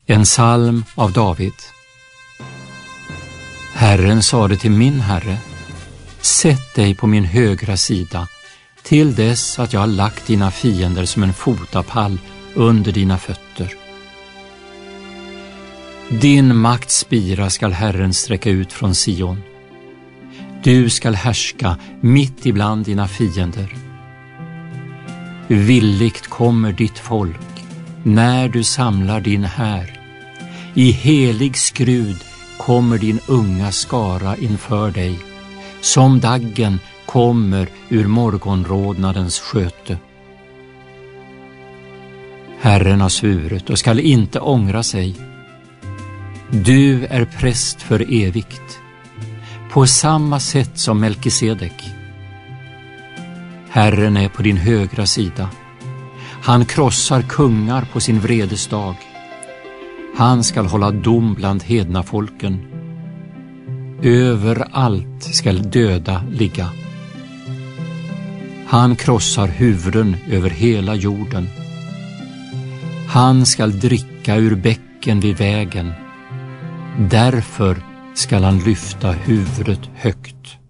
En psalm av David. Herren sade till min Herre: sätt dig på min högra sida, till dess att jag har lagt dina fiender som en fotapall under dina fötter. Din makts spira skall Herren sträcka ut från Sion. Du skall härska mitt ibland dina fiender. Villigt kommer ditt folk när du samlar din här. I helig skrud kommer din unga skara inför dig, som daggen kommer ur morgonrodnadens sköte. Herren har svurit och skall inte ångra sig. Du är präst för evigt, på samma sätt som Melkisedek. Herren är på din högra sida. Han krossar kungar på sin vredesdag. Han skall hålla dom bland hedna folken. Överallt skall döda ligga. Han krossar huvuden över hela jorden. Han skall dricka ur bäcken vid vägen. Därför skall han lyfta huvudet högt.